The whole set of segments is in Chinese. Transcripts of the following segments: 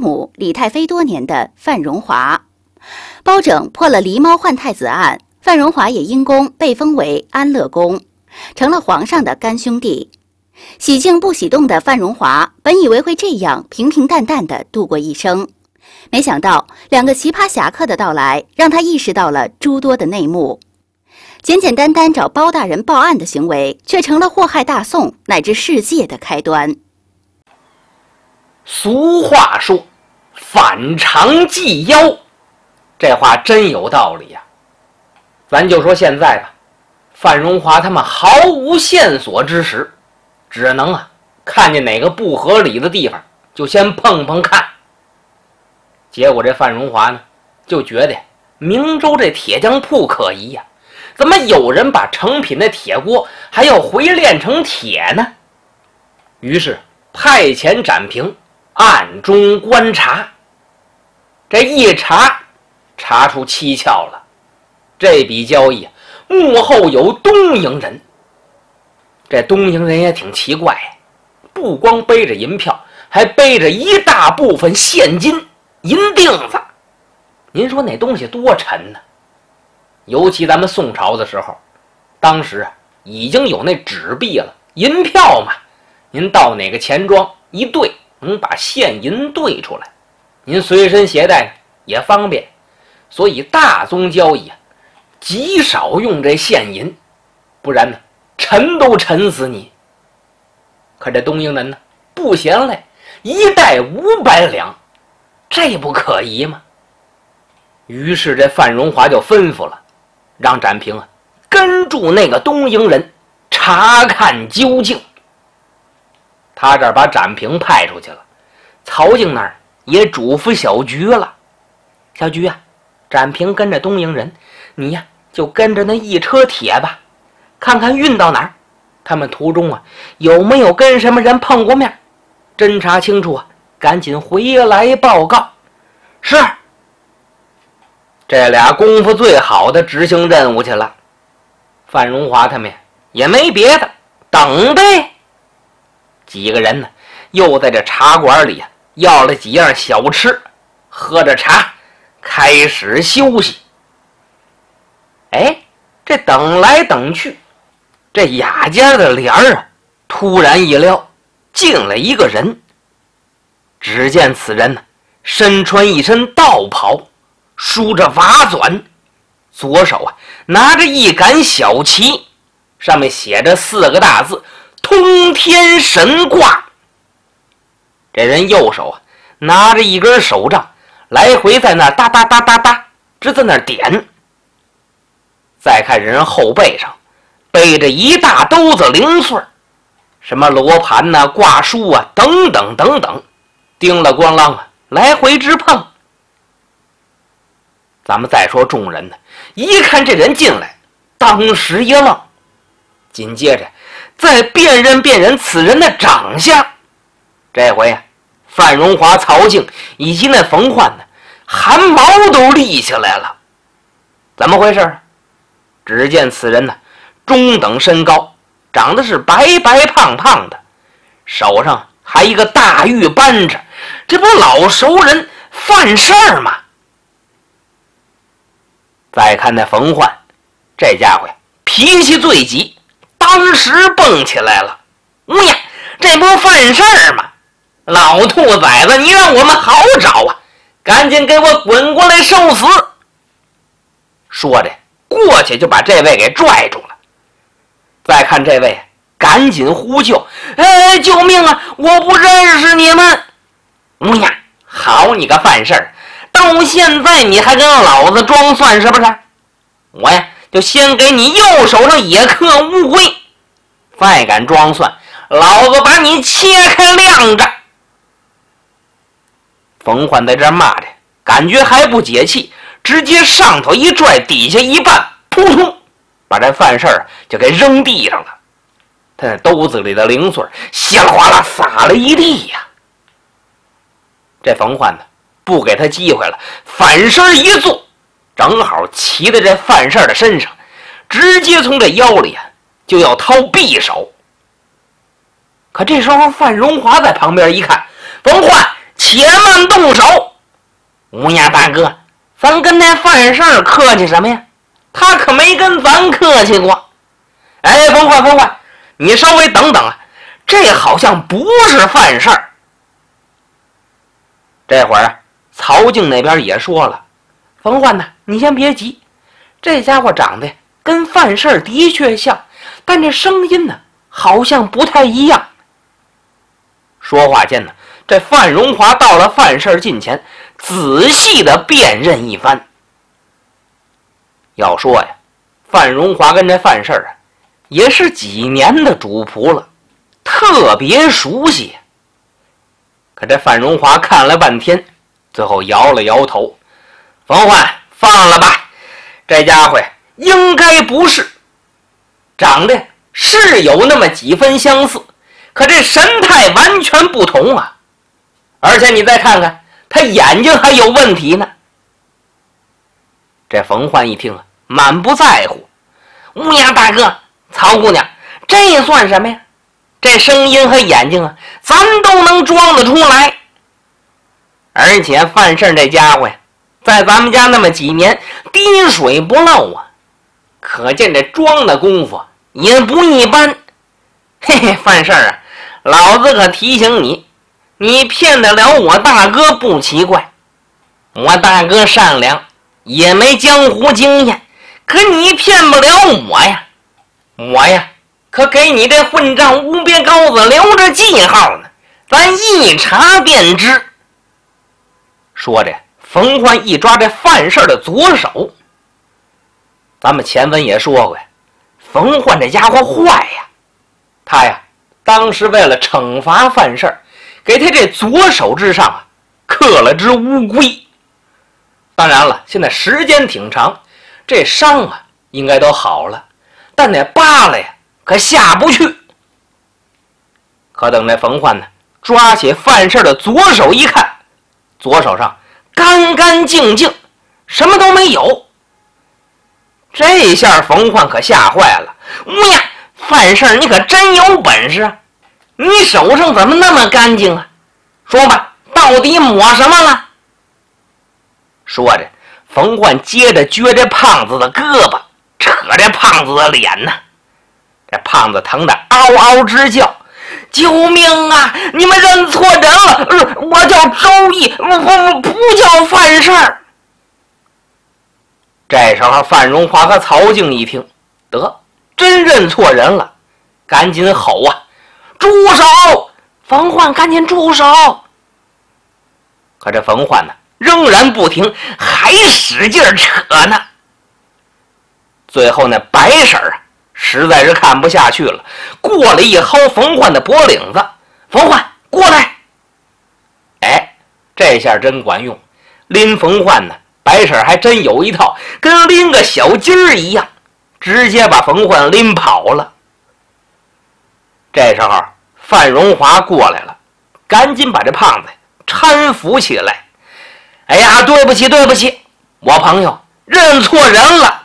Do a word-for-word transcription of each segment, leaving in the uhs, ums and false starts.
母李太妃多年的范荣华。包拯破了狸猫换太子案，范荣华也因功被封为安乐公，成了皇上的干兄弟。喜静不喜动的范荣华本以为会这样平平淡淡地度过一生，没想到两个奇葩侠客的到来，让他意识到了诸多的内幕。简简单单找包大人报案的行为，却成了祸害大宋乃至世界的开端。 俗话说反常即妖，这话真有道理呀、啊。咱就说现在吧，范荣华他们毫无线索之时，只能啊看见哪个不合理的地方就先碰碰看。结果这范荣华呢就觉得明州这铁匠铺可疑呀、啊，怎么有人把成品的铁锅还要回炼成铁呢？于是派遣展平暗中观察。这一查，查出蹊跷了。这笔交易幕后有东瀛人。这东瀛人也挺奇怪，不光背着银票，还背着一大部分现金银锭子。您说那东西多沉呢？尤其咱们宋朝的时候，当时已经有那纸币了，银票嘛，您到哪个钱庄一兑，能把现银兑出来，您随身携带也方便。所以大宗交易啊，极少用这现银，不然呢沉都沉死你。可这东瀛人呢不嫌累，一袋五百两，这不可疑吗？于是这范荣华就吩咐了，让展平啊跟住那个东瀛人查看究竟。他这儿把展平派出去了，曹静那儿也嘱咐小菊了，小菊啊，展平跟着东瀛人，你呀就跟着那一车铁吧，看看运到哪儿，他们途中啊有没有跟什么人碰过面，侦查清楚啊，赶紧回来报告。是。这俩功夫最好的执行任务去了。范荣华他们也没别的，等呗。几个人呢又在这茶馆里啊要了几样小吃，喝着茶开始休息。哎，这等来等去，这雅间的帘儿啊突然一撩，进来一个人。只见此人呢身穿一身道袍，梳着瓦纂，左手啊拿着一杆小旗，上面写着四个大字通天神卦。这人右手啊拿着一根手杖，来回在那哒哒哒哒哒直在那点。再看人后背上背着一大兜子零碎，什么罗盘呐、啊、卦书啊等等等等，叮了咣啷啊来回直碰。咱们再说众人呢，一看这人进来，当时一愣，紧接着再辨认辨认此人的长相。这回啊，范荣华、曹静以及那冯焕呢，汗毛都立起来了。怎么回事？只见此人呢，中等身高，长得是白白胖胖的，手上还一个大玉扳着，这不老熟人范事儿吗？再看那冯焕，这家伙呀脾气最急，当时蹦起来了。哎呀，这不犯事儿吗？老兔崽子，你让我们好找啊，赶紧给我滚过来受死。说着过去就把这位给拽住了。再看这位赶紧呼救，哎，救命啊，我不认识你们。哎呀，好你个犯事儿，到现在你还跟老子装蒜是不是？我呀就先给你右手上也刻乌龟，再敢装蒜，老子把你切开晾着。冯焕在这骂着，感觉还不解气，直接上头一拽，底下一绊，扑通把这犯事儿就给扔地上了。他那兜子里的零碎稀里哗啦撒了一地呀。这冯焕呢不给他机会了，反身一坐，正好骑在这犯事的身上，直接从这腰里啊就要掏匕首。可这时候范荣华在旁边一看，冯焕，起且慢动手。乌鸦大哥，咱跟那范事儿客气什么呀？他可没跟咱客气过。哎，冯焕，冯焕，你稍微等等啊，这好像不是范事儿。这会儿曹静那边也说了，冯焕呢，你先别急，这家伙长得跟范事儿的确像，但这声音呢好像不太一样。说话间呢，这范荣华到了范事儿近前，仔细的辨认一番。要说呀，范荣华跟这范事儿啊也是几年的主仆了，特别熟悉。可这范荣华看了半天，最后摇了摇头，冯焕，放了吧，这家伙应该不是，长得是有那么几分相似，可这神态完全不同啊！而且你再看看，他眼睛还有问题呢。这冯焕一听啊，满不在乎，乌鸦大哥，曹姑娘，这算什么呀？这声音和眼睛啊，咱都能装得出来。而且范事这家伙呀，在咱们家那么几年，滴水不漏啊，可见这装的功夫也不一般。嘿嘿，范事啊，老子可提醒你，你骗得了我大哥不奇怪，我大哥善良，也没江湖经验，可你骗不了我呀。我呀，可给你这混账乌鳖羔子留着记号呢，咱一查便知。说着，冯焕一抓这范事的左手。咱们前文也说过呀，冯焕这家伙坏呀，他呀当时为了惩罚范事，给他这左手之上啊刻了只乌龟。当然了，现在时间挺长，这伤啊应该都好了，但那疤了呀可下不去。可等那冯焕呢抓起范事的左手一看，左手上干干净净，什么都没有。这下冯焕可吓坏了，乌呀，范事你可真有本事啊，你手上怎么那么干净啊？说吧，到底抹什么了？说着，冯焕接着撅这胖子的胳膊，扯这胖子的脸呢。这胖子疼得嗷嗷直叫，救命啊！你们认错人了，呃、我叫周易，不不不叫范事儿。这时候范荣华和曹静一听，得真认错人了，赶紧吼啊，住手！冯焕赶紧住手！可这冯焕呢仍然不停，还使劲扯呢。最后那白婶儿啊实在是看不下去了，过来一薅冯焕的脖领子，冯焕过来。哎，这下真管用，拎冯焕呢白婶还真有一套，跟拎个小鸡儿一样，直接把冯焕拎跑了。这时候范荣华过来了，赶紧把这胖子搀扶起来。哎呀，对不起对不起，我朋友认错人了。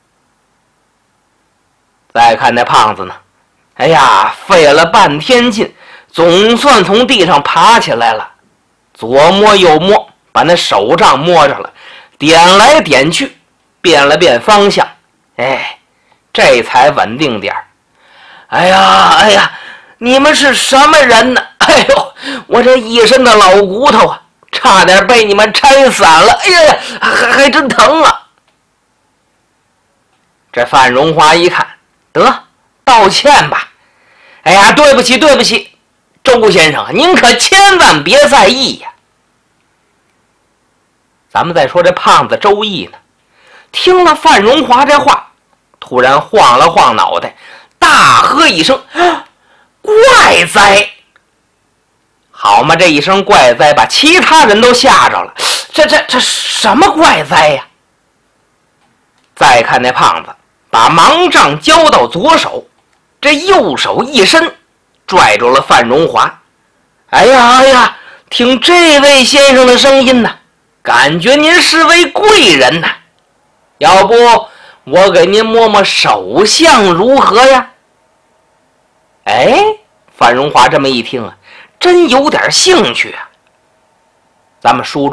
再看那胖子呢，哎呀，费了半天劲，总算从地上爬起来了，左摸右摸，把那手杖摸着了，点来点去，变了变方向，哎，这才稳定点儿。哎呀哎呀，你们是什么人呢？哎呦，我这一身的老骨头啊，差点被你们拆散了，哎呀，还还真疼啊！这范荣华一看，得道歉吧。哎呀，对不起对不起，周先生，您可千万别在意呀。咱们再说这胖子周易呢，听了范荣华这话，突然晃了晃脑袋，大喝一声，啊，怪哉！好嘛，这一声怪哉把其他人都吓着了，这这这什么怪哉呀？再看那胖子把盲杖交到左手，这右手一伸，拽住了范荣华。哎呀哎呀，听这位先生的声音呢，感觉您是位贵人呐，要不我给您摸摸手相如何呀？哎，范荣华这么一听啊，真有点兴趣啊。 咱们书